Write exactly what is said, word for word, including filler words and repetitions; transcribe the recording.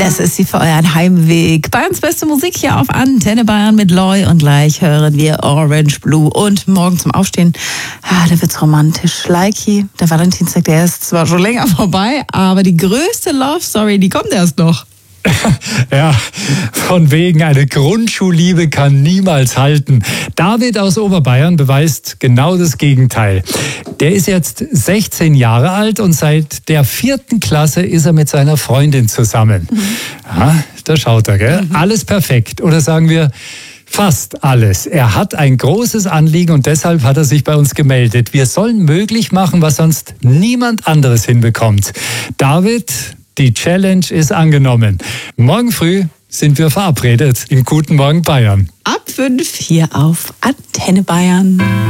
Das ist sie für euren Heimweg. Bayerns beste Musik hier auf Antenne Bayern mit Loy und gleich hören wir Orange Blue. Und morgen zum Aufstehen, ah, da wird's romantisch. Likey, der Valentinstag, der ist zwar schon länger vorbei, aber die größte Love Story, die kommt erst noch. Ja, von wegen, eine Grundschulliebe kann niemals halten. David aus Oberbayern beweist genau das Gegenteil. Der ist jetzt sechzehn Jahre alt und seit der vierten Klasse ist er mit seiner Freundin zusammen. Mhm. Ja, da schaut er, gell? Mhm. Alles perfekt. Oder sagen wir, fast alles. Er hat ein großes Anliegen und deshalb hat er sich bei uns gemeldet. Wir sollen möglich machen, was sonst niemand anderes hinbekommt. David, die Challenge ist angenommen. Morgen früh sind wir verabredet im Guten Morgen Bayern. Ab fünf hier auf Antenne Bayern.